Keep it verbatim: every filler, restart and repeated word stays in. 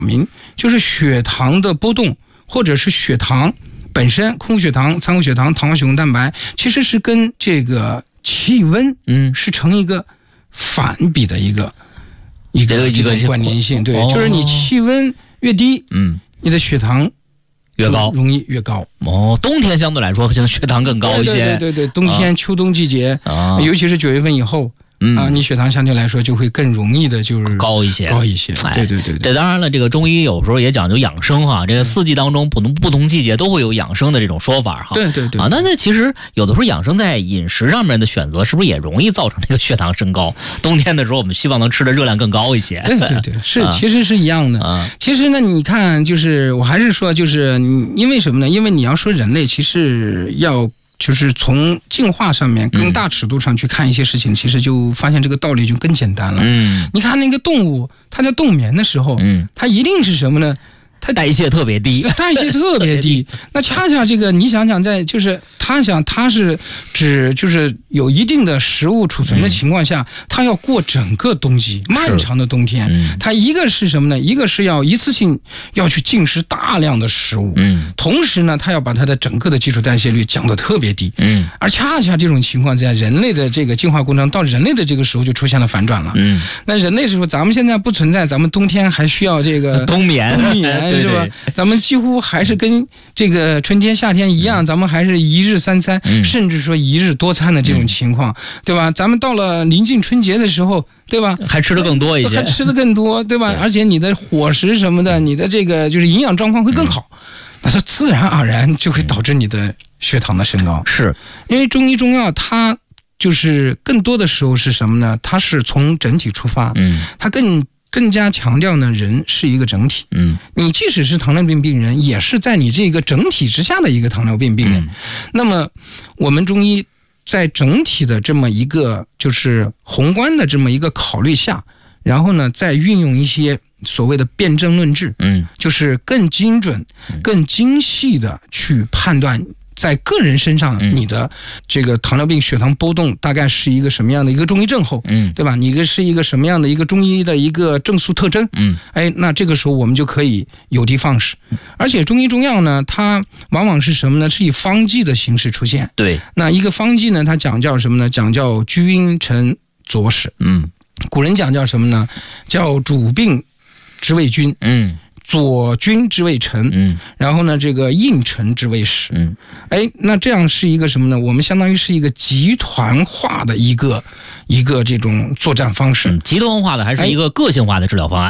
明，就是血糖的波动，或者是血糖本身，空血糖、餐后血糖、糖化血红蛋白，其实是跟这个气温，嗯，是成一个反比的一个一个一个关联性。对，就是你气温越低，嗯，你的血糖越高， 容易越高。 哦，冬天相对来说，现在血糖更高一些。 对对对对，冬天、啊、秋冬季节，啊、尤其是九月份以后。嗯啊，你血糖相对来说就会更容易的，就是高一些， 高一些。对对对对。 这当然了，这个中医有时候也讲究养生哈，这个四季当中不同不同季节都会有养生的这种说法哈。 对对对。 啊，那那其实有的时候养生在饮食上面的选择，是不是也容易造成这个血糖升高？冬天的时候，我们希望能吃的热量更高一些。 对对对，是，其实是一样的。啊、其实呢，你看，就是我还是说，就是因为什么呢？因为你要说人类，其实要。就是从进化上面更大尺度上去看一些事情，嗯、其实就发现这个道理就更简单了。嗯，你看那个动物，它在冬眠的时候，嗯，它一定是什么呢？它代谢特别低， 代谢特别低。那恰恰这个，你想想在，在就是他想他是指就是有一定的食物储存的情况下，嗯、他要过整个冬季漫长的冬天。嗯、他一个是什么呢？一个是要一次性要去进食大量的食物，嗯，同时呢，他要把他的整个的基础代谢率降得特别低。嗯，而恰恰这种情况在人类的这个进化过程到人类的这个时候就出现了反转了。嗯，那人类时候咱们现在不存在，咱们冬天还需要这个冬眠， 冬眠。是吧？咱们几乎还是跟这个春天、夏天一样，咱们还是一日三餐，嗯、甚至说一日多餐的这种情况，嗯、对吧？咱们到了临近春节的时候，对吧？ 还吃的更多一些， 还吃的更多，对吧？对，而且你的伙食什么的，你的这个就是营养状况会更好，嗯、那它自然而然就会导致你的血糖的升高。 是因为中医中药它就是更多的时候是什么呢？它是从整体出发，嗯，它更。更加强调呢，人是一个整体。嗯，你即使是糖尿病病人，也是在你这个整体之下的一个糖尿病病人。嗯、那么，我们中医在整体的这么一个就是宏观的这么一个考虑下，然后呢，再运用一些所谓的辨证论治，嗯，就是更精准、更精细的去判断。在个人身上，你的这个糖尿病血糖波动大概是一个什么样的一个中医症候，嗯，对吧？你个是一个什么样的一个中医的一个症素特征，嗯，哎，那这个时候我们就可以有的放矢。而且中医中药呢，它往往是什么呢？是以方剂的形式出现。对，那一个方剂呢，它讲叫什么呢？讲叫君臣佐使。嗯，古人讲叫什么呢？叫主病之谓君。嗯。左君之谓臣，嗯，然后呢，这个应臣之谓使，嗯，哎，那这样是一个什么呢？我们相当于是一个集团化的一个一个这种作战方式， 嗯、集团化的还是一个个性化的治疗方案。